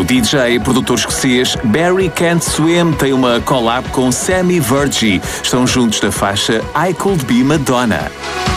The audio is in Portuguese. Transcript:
O DJ e produtor escocês Barry Can't Swim tem uma collab com Sammy Virgie. Estão juntos na faixa I Could Be Madonna.